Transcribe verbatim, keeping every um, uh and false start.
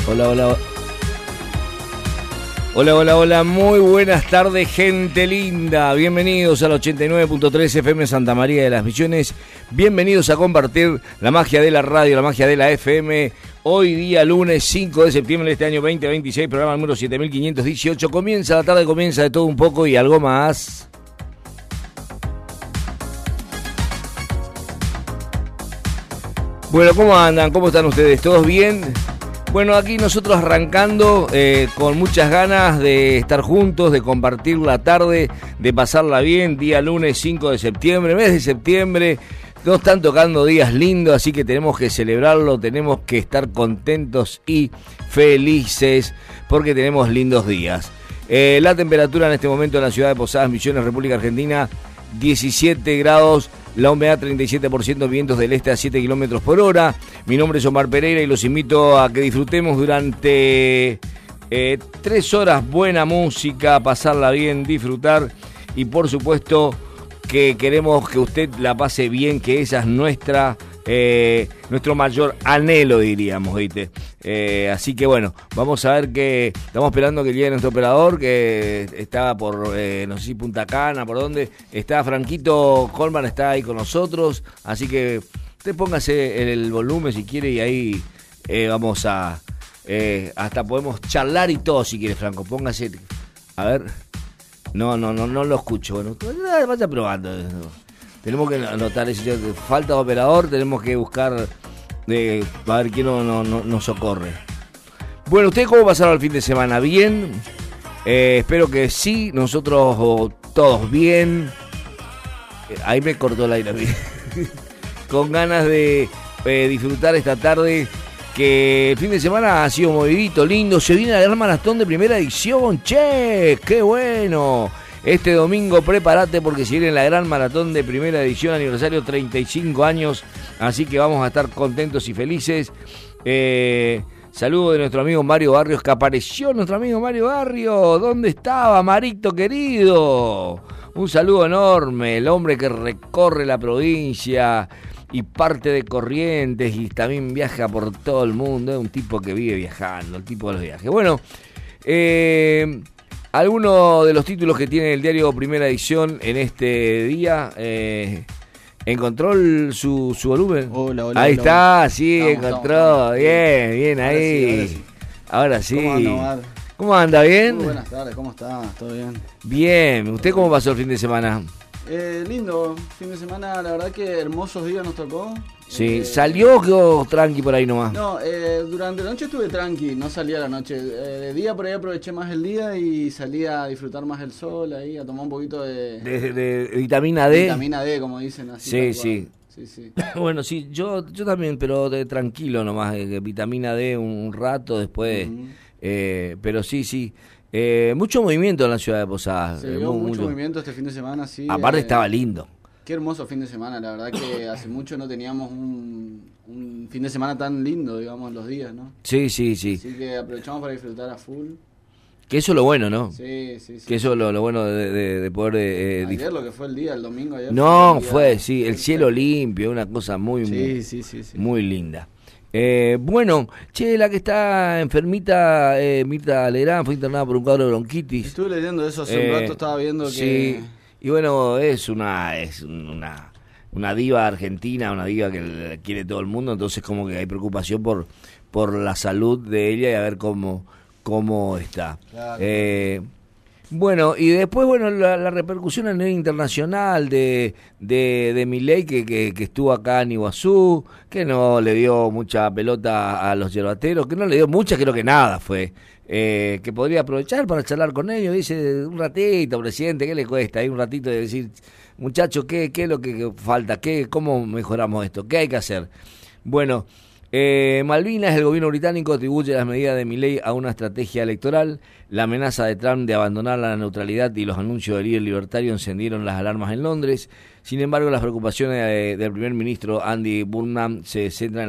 Hola, hola. Hola, hola, hola. Muy buenas tardes, gente linda. Bienvenidos al ochenta y nueve punto tres F M Santa María de las Misiones. Bienvenidos a compartir la magia de la radio, la magia de la F M. Hoy día lunes cinco de septiembre de este año veinte veintiséis, programa número siete mil quinientos dieciocho. Comienza la tarde, comienza de todo un poco y algo más. Bueno, ¿cómo andan? ¿Cómo están ustedes? ¿Todos bien? Bueno, aquí nosotros arrancando eh, con muchas ganas de estar juntos, de compartir la tarde, de pasarla bien. Día lunes cinco de septiembre, mes de septiembre. Nos están tocando días lindos, así que tenemos que celebrarlo, tenemos que estar contentos y felices porque tenemos lindos días. Eh, la temperatura en este momento en la ciudad de Posadas Misiones, República Argentina, diecisiete grados, la humedad treinta y siete por ciento, vientos del este a siete kilómetros por hora. Mi nombre es Omar Pereira y los invito a que disfrutemos durante eh, tres horas buena música, pasarla bien, disfrutar y por supuesto que queremos que usted la pase bien, que esa es nuestra eh, nuestro mayor anhelo, diríamos, ¿viste? Eh, así que bueno, vamos a ver que estamos esperando que llegue nuestro operador, que está por, eh, no sé si Punta Cana, por dónde, está Franquito Colman, está ahí con nosotros, así que usted póngase el volumen si quiere y ahí eh, vamos a, eh, hasta podemos charlar y todo si quiere, Franco, póngase, a ver, no, no, no, no lo escucho, bueno, vaya probando. Tenemos que anotar ese falta de operador, tenemos que buscar eh, a ver quién nos no, no, no socorre. Bueno, ¿ustedes cómo pasaron el fin de semana? ¿Bien? Eh, espero que sí, nosotros oh, todos bien. Eh, ahí me cortó el aire. Con ganas de eh, disfrutar esta tarde, que el fin de semana ha sido movidito, lindo. Se viene la gran maratón de primera edición, che, qué bueno. Este domingo prepárate porque se viene la gran maratón de primera edición, aniversario treinta y cinco años, así que vamos a estar contentos y felices. Eh, saludo de nuestro amigo Mario Barrios, que apareció nuestro amigo Mario Barrios. ¿Dónde estaba, Marito querido? Un saludo enorme, el hombre que recorre la provincia y parte de Corrientes y también viaja por todo el mundo. Es un tipo que vive viajando, el tipo de los viajes. Bueno, eh... algunos de los títulos que tiene el diario Primera Edición en este día. Eh, ¿Encontró el, su, su volumen? Hola, hola. Ahí hola, está, hola. sí, Estamos, encontró. estamos, estamos. Bien, bien, Ahora ahí. sí, ahora sí. ahora sí. ¿Cómo anda, Omar? ¿Cómo anda? ¿Bien? Muy buenas tardes, ¿cómo está? ¿Todo bien? Bien. ¿Usted cómo pasó el fin de semana? Eh, lindo, fin de semana, la verdad que hermosos días nos tocó. Sí, eh, ¿salió o quedó tranqui por ahí nomás? No, eh, durante la noche estuve tranqui, no salí a la noche. Eh, de día por ahí aproveché más el día y salí a disfrutar más el sol ahí, a tomar un poquito de... De, de, de vitamina D. Vitamina D, como dicen así. Sí, sí. Sí, sí. Bueno, sí, yo yo también, pero de tranquilo nomás, de vitamina D un rato después, Uh-huh. eh, pero sí, sí, eh, mucho movimiento en la ciudad de Posadas. Se eh, vio mu- mucho movimiento este fin de semana, sí. Aparte eh, estaba lindo. Qué hermoso fin de semana, la verdad que hace mucho no teníamos un, un fin de semana tan lindo, digamos, los días, ¿no? Sí, sí, sí. Así que aprovechamos para disfrutar a full. Que eso es lo bueno, ¿no? Sí, sí, sí. Que eso es lo, lo bueno de, de, de poder... eh, Ayer dif- lo que fue el día, el domingo ayer. No, el día fue, sí, el perfecto. cielo limpio, una cosa muy, Sí, muy, sí, sí, sí. muy linda. Eh, bueno, che, la que está enfermita, eh, Mirta Legrand, fue internada por un cuadro de bronquitis. Estuve leyendo eso hace Eh, un rato, estaba viendo que... Sí, y bueno, es una es una una diva argentina, una diva que la quiere todo el mundo, entonces como que hay preocupación por por la salud de ella y a ver cómo cómo está. Claro. Eh, bueno, y después, bueno, la, la repercusión a nivel internacional de de, de Milei, que, que, que estuvo acá en Iguazú, que no le dio mucha pelota a los yerbateros, que no le dio mucha, creo que nada fue. Eh, que podría aprovechar para charlar con ellos, dice, un ratito, presidente, ¿qué le cuesta? Ahí un ratito de decir, muchachos, ¿qué, qué es lo que, que falta? ¿Qué, ¿Cómo mejoramos esto? ¿Qué hay que hacer? Bueno, eh, Malvinas, el gobierno británico atribuye las medidas de Milei a una estrategia electoral. La amenaza de Trump de abandonar la neutralidad y los anuncios del líder libertario encendieron las alarmas en Londres. Sin embargo, las preocupaciones de, del primer ministro Andy Burnham se centran en